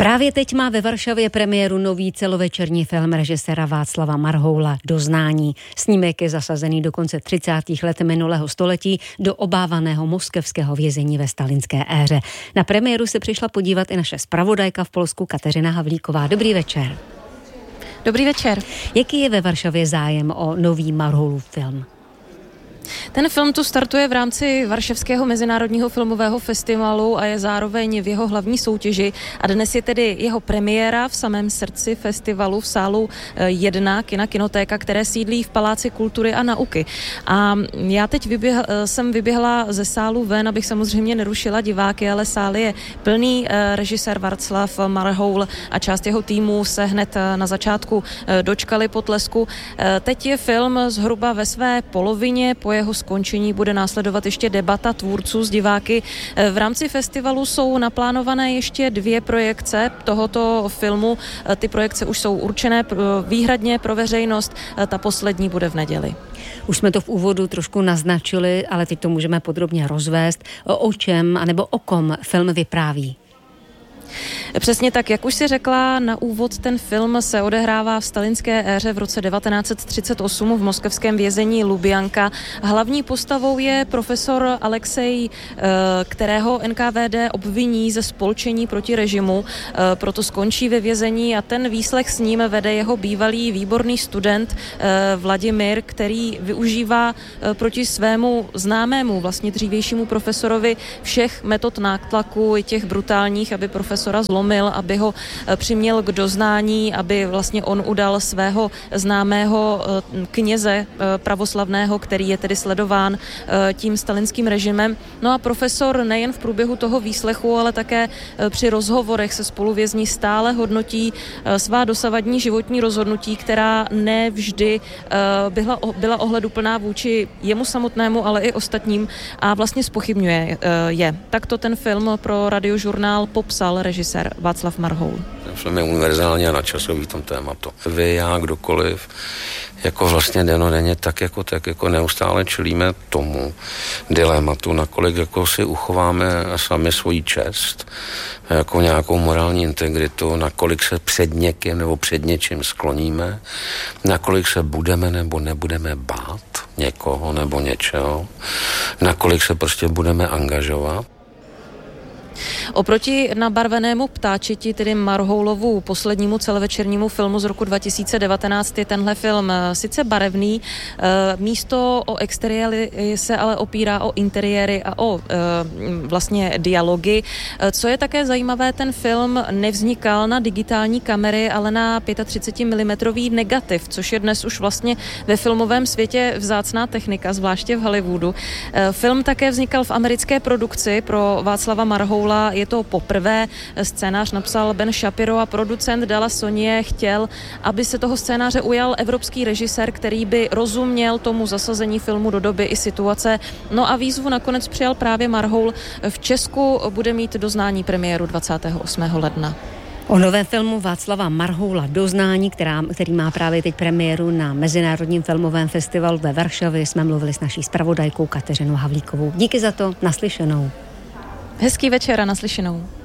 Právě teď má ve Varšavě premiéru nový celovečerní film režiséra Václava Marhoula Doznání. Snímek je zasazený do konce 30. let minulého století do obávaného moskevského vězení ve stalinské éře. Na premiéru se přišla podívat i naše zpravodajka v Polsku Kateřina Havlíková. Dobrý večer. Dobrý večer. Jaký je ve Varšavě zájem o nový Marhoulův film? Ten film tu startuje v rámci Varšavského mezinárodního filmového festivalu a je zároveň v jeho hlavní soutěži. A dnes je tedy jeho premiéra v samém srdci festivalu v sálu 1 Kinotéka, které sídlí v Paláci kultury a nauky. A já teď jsem vyběhla ze sálu ven, abych samozřejmě nerušila diváky, ale sál je plný. Režisér Václav Marhoul a část jeho týmu se hned na začátku dočkali potlesku. Teď je film zhruba ve své polovině, po jeho skončení bude následovat ještě debata tvůrců s diváky. V rámci festivalu jsou naplánované ještě 2 projekce tohoto filmu. Ty projekce už jsou určené výhradně pro veřejnost. Ta poslední bude v neděli. Už jsme to v úvodu trošku naznačili, ale teď to můžeme podrobně rozvést. O čem anebo o kom film vypráví? Přesně tak, jak už si řekla na úvod, ten film se odehrává v stalinské éře v roce 1938 v moskevském vězení Lubjanka. Hlavní postavou je profesor Alexej, kterého NKVD obviní ze spolčení proti režimu, proto skončí ve vězení a ten výslech s ním vede jeho bývalý výborný student Vladimír, který využívá proti svému známému, vlastně dřívějšímu profesorovi všech metod nátlaku, i těch brutálních, aby profesora zlomil, aby ho přiměl k doznání, aby vlastně on udal svého známého kněze pravoslavného, který je tedy sledován tím stalinským režimem. No a profesor nejen v průběhu toho výslechu, ale také při rozhovorech se spoluvězni stále hodnotí svá dosavadní životní rozhodnutí, která nevždy byla ohleduplná vůči jemu samotnému, ale i ostatním a vlastně zpochybňuje je. Takto ten film pro Radiožurnál popsal režisér Václav Marhoul. Ten film je univerzální a nadčasový v tom tématu. Vy, já, kdokoliv, jako vlastně denodenně tak jako neustále čelíme tomu dilematu, nakolik jako si uchováme sami svoji čest, jako nějakou morální integritu, nakolik se před někým nebo před něčím skloníme, nakolik se budeme nebo nebudeme bát někoho nebo něčeho, nakolik se prostě budeme angažovat. Oproti Nabarvenému ptáčeti, tedy Marhoulovu poslednímu celovečernímu filmu z roku 2019, je tenhle film sice barevný, místo o exteriéry se ale opírá o interiéry a o vlastně dialogy. Co je také zajímavé, ten film nevznikal na digitální kamery, ale na 35 mm negativ, což je dnes už vlastně ve filmovém světě vzácná technika, zvláště v Hollywoodu. Film také vznikal v americké produkci pro Václava Marhoula. Je to poprvé, scénář napsal Ben Shapiro a producent Dallas Sonnier chtěl, aby se toho scénáře ujal evropský režisér, který by rozuměl tomu zasazení filmu do doby i situace. No a výzvu nakonec přijal právě Marhoul. V Česku bude mít Doznání premiéru 28. ledna. O novém filmu Václava Marhoula Doznání, který má právě teď premiéru na Mezinárodním filmovém festivalu ve Varšavě, jsme mluvili s naší zpravodajkou Kateřinou Havlíkovou. Díky za to, naslyšenou. Hezký večer a naslyšenou.